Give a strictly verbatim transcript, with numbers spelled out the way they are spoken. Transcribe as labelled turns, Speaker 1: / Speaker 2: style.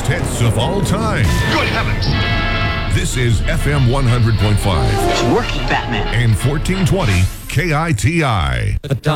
Speaker 1: greatest hits of all time.
Speaker 2: Good heavens!
Speaker 1: This is F M one hundred point five
Speaker 2: It's working, Batman.
Speaker 1: and fourteen twenty K I T I.